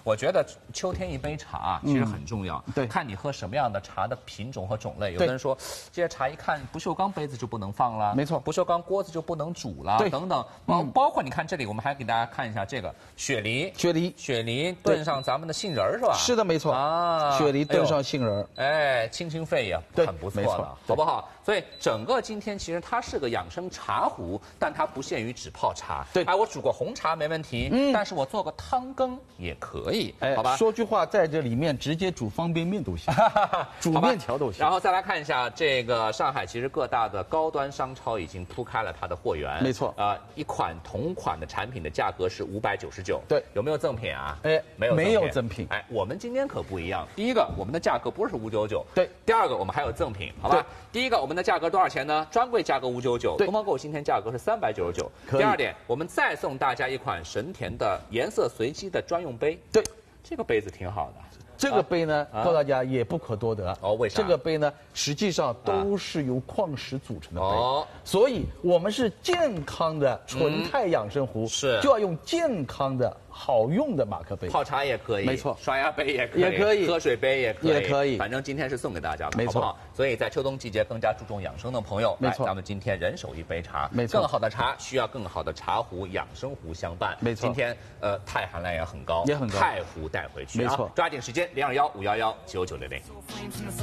我觉得秋天一杯茶其实很重要， 对， 看你喝什么样的茶的品种和种类。有的人说这些茶一看不锈钢杯子就不能放了， 没错， 不锈钢锅子就不能煮了，等等。包括你看这里，我们还给大家看一下这个雪梨炖上咱们的杏仁是吧？ 是的，没错啊，雪梨炖上杏仁， 哎，清清肺也很不错了，好不好？所以整个今天其实它是个养生茶壶，但它不限于只泡茶。 对， 哎，我煮个红茶没问题，但是我做个汤羹也可以，好吧？ 说句话，在这里面直接煮方便面都行，煮面条都行。 然后再来看一下这个上海，其实各大的高端商超已经铺开了它的货源。 没错， 一款同款的产品的价格是599。 对， 有没有赠品啊？ 哎，没有赠品。 哎，我们今天可不一样。第一个，我们的价格不是599。 对。 第二个，我们还有赠品，好吧？第一个，我们的价格多少钱呢？专柜价格599，东方购物今天价格是399。第二点，我们再送大家一款神田的颜色随机的专用杯。 对， 这个杯子挺好的。 这个杯呢，告诉大家也不可多得。 哦，为啥？ 这个杯呢，实际上都是由矿石组成的杯。哦，所以我们是健康的纯钛养生壶，就要用健康的好用的马克杯。 泡茶也可以， 没错， 刷牙杯也可以，喝水杯也可以，反正今天是送给大家的， 没错。 好不好？所以在秋冬季节更加注重养生的朋友， 没错， 咱们今天人手一杯茶， 没错。 更好的茶需要更好的茶壶、养生壶相伴， 没错。 今天钛含量也很高， 也很高， 钛壶带回去， 没错。 抓紧时间，0215119960。